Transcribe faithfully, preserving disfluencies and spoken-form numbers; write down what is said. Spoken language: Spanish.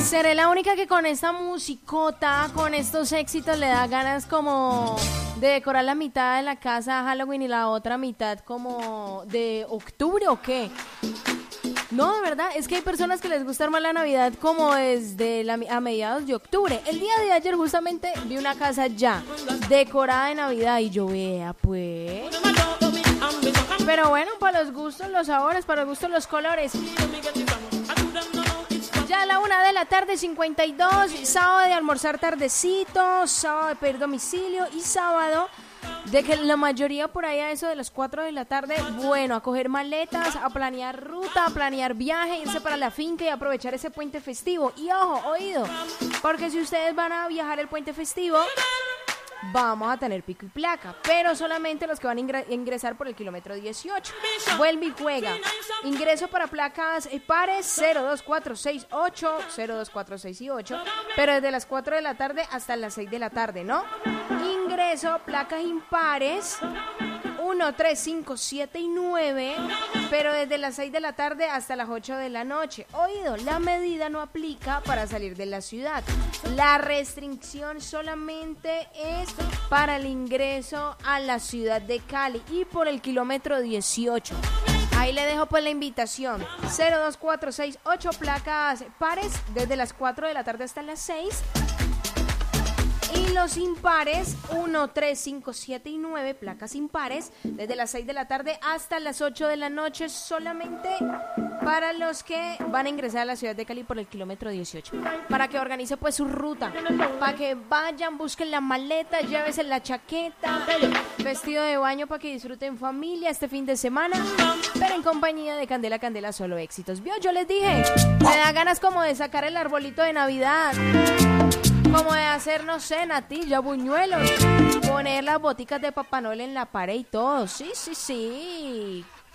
Seré la única que con esta musicota, con estos éxitos, le da ganas como de decorar la mitad de la casa Halloween y la otra mitad como de octubre o qué. No, de verdad, es que hay personas que les gusta armar la Navidad como desde la, a mediados de octubre. El día de ayer justamente vi una casa ya decorada de Navidad y yo vea pues. Pero bueno, para los gustos, los sabores, para los gustos, los colores. Ya a la una de la tarde, cincuenta y dos, sábado de almorzar tardecito, sábado de pedir domicilio y sábado de que la mayoría por ahí a eso de las cuatro de la tarde, bueno, a coger maletas, a planear ruta, a planear viaje, irse para la finca y aprovechar ese puente festivo. Y ojo, oído, porque si ustedes van a viajar el puente festivo, vamos a tener pico y placa, pero solamente los que van a ingre- ingresar por el kilómetro dieciocho. Vuelve y juega. Ingreso para placas eh, pares cero dos cuatro seis ocho, cero dos cuatro seis y ocho, pero desde las cuatro de la tarde hasta las seis de la tarde, ¿no? Ingreso placas impares uno, tres, cinco, siete y nueve, pero desde las seis de la tarde hasta las ocho de la noche. Oído, la medida no aplica para salir de la ciudad. La restricción solamente es para el ingreso a la ciudad de Cali y por el kilómetro dieciocho. Ahí le dejo pues la invitación. cero dos cuatro seis ocho placas pares desde las cuatro de la tarde hasta las seis. Y los impares, uno, tres, cinco, siete y nueve, placas impares, desde las seis de la tarde hasta las ocho de la noche, solamente para los que van a ingresar a la ciudad de Cali por el kilómetro dieciocho. Para que organice pues su ruta, para que vayan, busquen la maleta, llévese la chaqueta, vestido de baño para que disfruten familia este fin de semana, pero en compañía de Candela Candela, solo éxitos. ¿Vio? Yo les dije, me da ganas como de sacar el arbolito de Navidad. Como de hacer, no sé, natilla, buñuelos, poner las boticas de Papá Noel en la pared y todo. Sí, sí, sí.